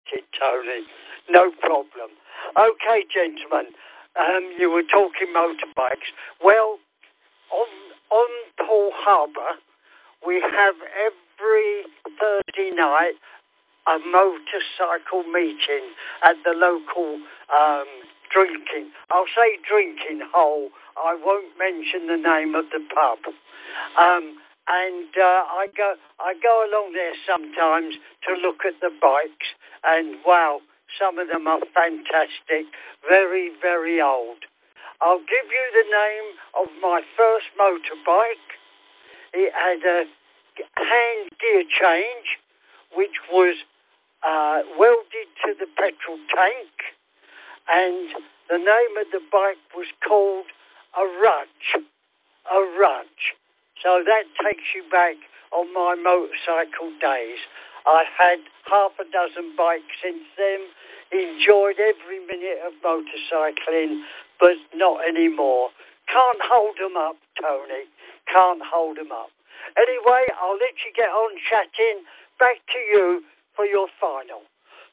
it, Tony. No problem. Okay, gentlemen, you were talking motorbikes. Well, on Paul Harbour, we have every Thursday night a motorcycle meeting at the local I'll say drinking hole. I won't mention the name of the pub. I go along there sometimes to look at the bikes, and wow, some of them are fantastic, very, very old. I'll give you the name of my first motorbike. It had a hand gear change, which was welded to the petrol tank, and the name of the bike was called a Rudge. A Rudge. So that takes you back on my motorcycle days. I've had half a dozen bikes since then, enjoyed every minute of motorcycling, but not anymore. Can't hold them up, Tony. Can't hold them up. Anyway, I'll let you get on chatting. Back to you for your final.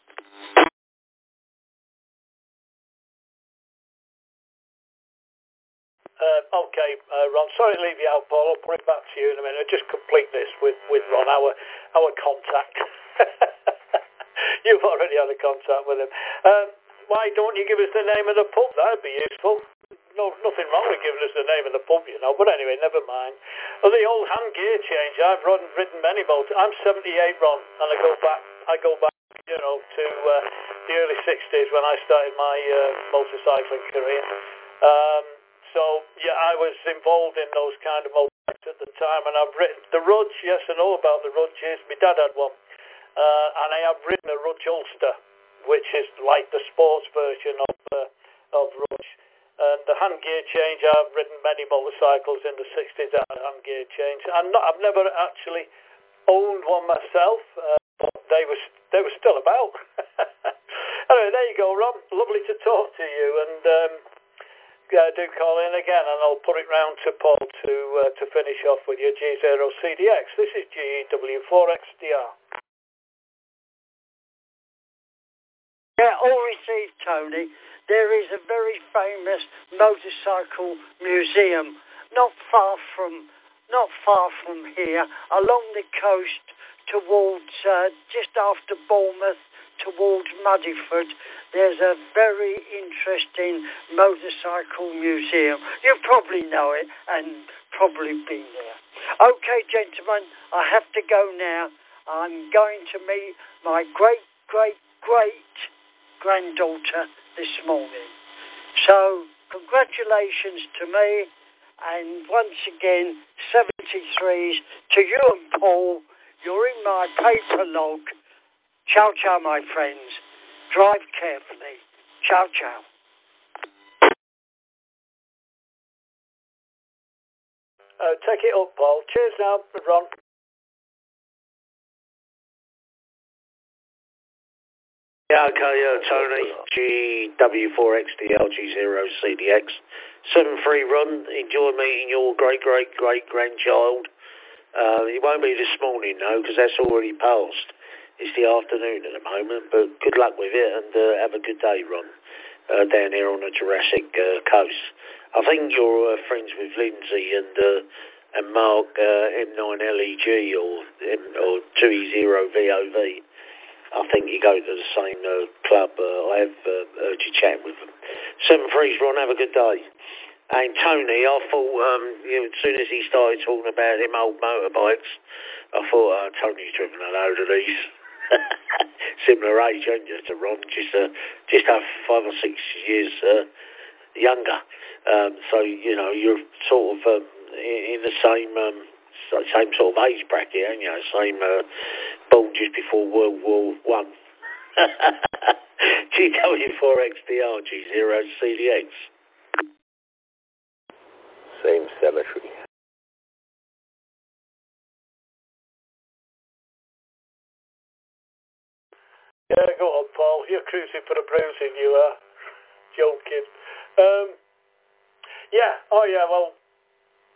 Okay, Ron, sorry to leave you out, Paul. I'll put it back to you in a minute. Just complete this with Ron, our contact. You've already had a contact with him. Why don't you give us the name of the pub? That'd be useful. No, nothing wrong with giving us the name of the pub, you know. But anyway, never mind. Well, the old hand gear change. I've ridden many motors. I'm 78, Ron, and I go back, you know, to the early 60s when I started my motorcycling career. So, yeah, I was involved in those kind of motorbikes at the time, and I've ridden the Rudge. Yes, I know about the Rudges. My dad had one. And I have ridden a Rudge Ulster, which is like the sports version of Rudge. And the hand gear change, I've ridden many motorcycles in the 60s that had hand gear change. I've never actually owned one myself, but they were still about. Anyway, there you go, Ron. Lovely to talk to you, and do call in again, and I'll put it round to Paul to finish off with your G0CDX. This is GW4XDR. Yeah, all received, Tony. There is a very famous motorcycle museum not far from here, along the coast towards just after Bournemouth, towards Muddyford. There's a very interesting motorcycle museum. You probably know it and probably been there. Okay, gentlemen, I have to go now. I'm going to meet my great granddaughter this morning. So, congratulations to me, and once again, 73s to you and Paul. You're in my paper log. Ciao, ciao, my friends. Drive carefully. Ciao, ciao. Take it up, Paul. Cheers now, Ron. Yeah, okay, Tony. GW4XDL G0CDX. 7-3 run. Enjoy meeting your great-grandchild. It won't be this morning, though, because that's already passed. It's the afternoon at the moment, but good luck with it, and have a good day, Ron, down here on the Jurassic coast. I think you're friends with Lindsay and Mark M9LEG or 2E0VOV. I think you go to the same club. I have heard you chat with them. 7-3's, Ron, have a good day. And Tony, I thought, as soon as he started talking about them old motorbikes, I thought, Tony's driven a load of these. Similar age, ain't you, to Ron? Just 5 or 6 years younger. So, you know, you're sort of in the same sort of age bracket, ain't you? Same born just before World War One. GW4XDR G0CDX. Same cemetery. Yeah, go on, Paul. You're cruising for the bruising, you are. Joking. Yeah. Oh, yeah. Well,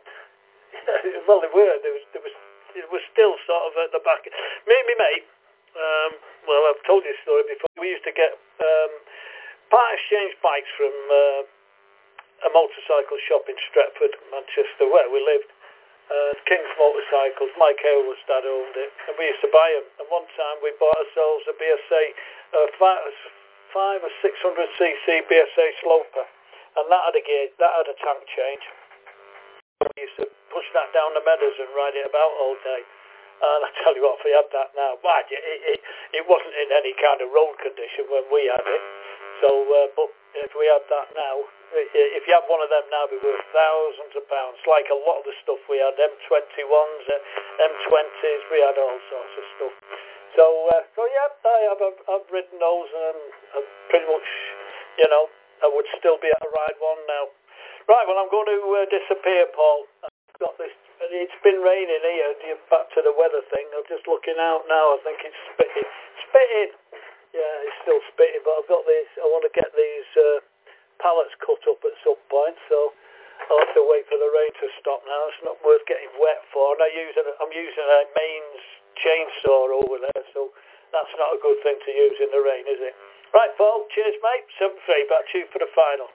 well, they were. It was still sort of at the back. Me and my mate, Well, I've told you a story before. We used to get part exchange bikes from a motorcycle shop in Stretford, Manchester, where we lived. King's Motorcycles. Mike Hailwood's dad owned it, and we used to buy them. And one time we bought ourselves a BSA 5 or 600cc BSA Sloper, and that had a tank change. We used to push that down the meadows and ride it about all day. And I tell you what, if we had that now, it wasn't in any kind of road condition when we had it. So, but if we had that now, if you had one of them now, it'd be worth thousands of pounds. Like a lot of the stuff we had, M21s, M20s, we had all sorts of stuff. So yeah, I've ridden those, and I'm pretty much, you know, I would still be able to ride one now. Right, well, I'm going to disappear, Paul. I've got this. It's been raining here. Back to the weather thing. I'm just looking out now. I think it's spitting. Yeah, it's still spitting, but I've got this. I want to get these pallets cut up at some point, so I'll have to wait for the rain to stop now. It's not worth getting wet for. And I'm using a mains chainsaw over there, so that's not a good thing to use in the rain, is it? Right, Paul. Cheers, mate. 7-3. Back to you for the final.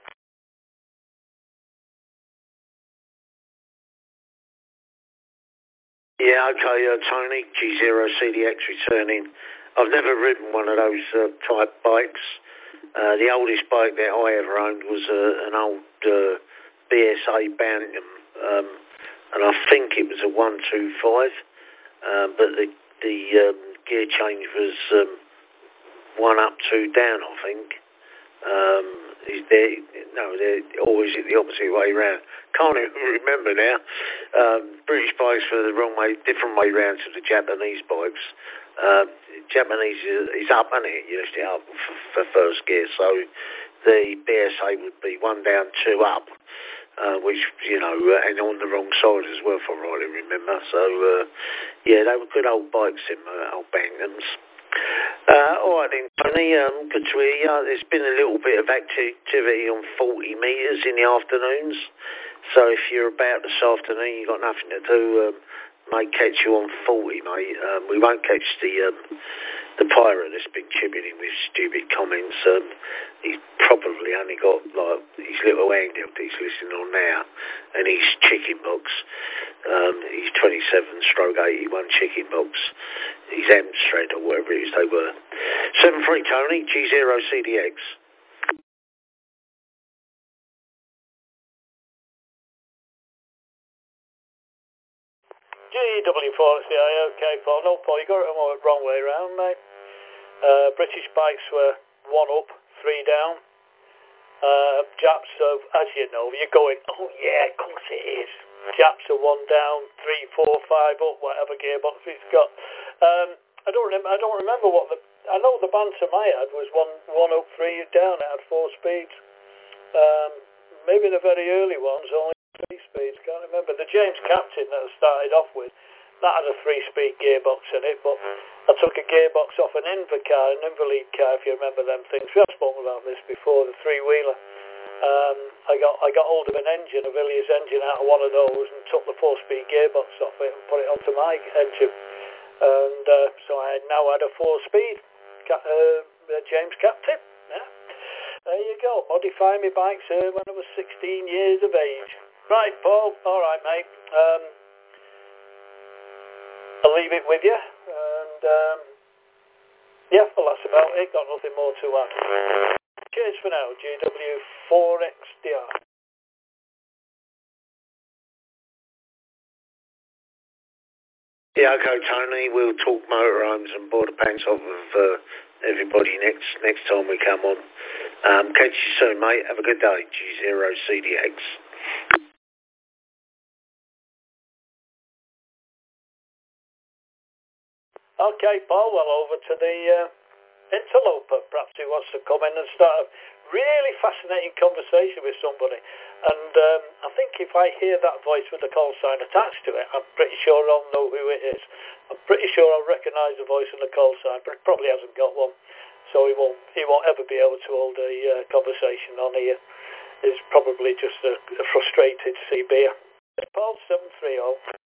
Yeah, okay, Tony, G0CDX returning. I've never ridden one of those type bikes. The oldest bike that I ever owned was an old BSA Bantam, and I think it was a 125, but the gear change was 1 up, 2 down, I think. They're always the opposite way round. Can't even remember now. British bikes were the wrong way, different way round to the Japanese bikes. Japanese is up, isn't it? Usually up for first gear, so the BSA would be 1 down, 2 up, which, you know, and on the wrong side as well, if I rightly remember. So, yeah, they were good old bikes, in old Bantams. All right then, Tony, good to hear you. There's been a little bit of activity on 40 metres in the afternoons, so if you're about this afternoon, you've got nothing to do, might catch you on 40, mate. We won't catch the pirate that's been chipping in with stupid comments. He's probably only got like his little handheld he's listening on now, and his chicken box. His 27/81 chicken box. His Amstrad or whatever it is they were. 7-3 Tony, G0CDX. GW4CI, okay, Paul. No, Paul, you got it the wrong way around, mate. British bikes were 1 up, 3 down. Japs are, as you know, you're going, oh yeah, of course it is. Japs are 1 down, 3, 4, 5 up, whatever gearbox it's got. I don't remember what I know the Bantam I had was 1 up, 3 down. It had 4 speeds. Maybe the very early ones only 3 speeds. Can't remember. The James Captain that I started off with, that had a 3-speed gearbox in it, but I took a gearbox off an Invercar, an Invalid car, if you remember them things. We have spoken about this before, the 3-wheeler. I got hold of an engine, a Villiers engine, out of one of those, and took the 4-speed gearbox off it and put it onto my engine. And so I now had a 4-speed James Captain. Yeah. There you go. Modifying my bikes when I was 16 years of age. Right, Paul. All right, mate. I'll leave it with you. And yeah, well, that's about it. Got nothing more to add. Cheers for now. GW4XDR. Yeah, okay, Tony. We'll talk motorhomes and border pants off of everybody next time we come on. Catch you soon, mate. Have a good day. G0CDX. Okay, Paul. Well, over to the interloper. Perhaps he wants to come in and start a really fascinating conversation with somebody. And I think if I hear that voice with the call sign attached to it, I'm pretty sure I'll know who it is. I'm pretty sure I'll recognise the voice and the call sign, but he probably hasn't got one. So he won't ever be able to hold a conversation on here. He's probably just a frustrated CBer. Paul 730.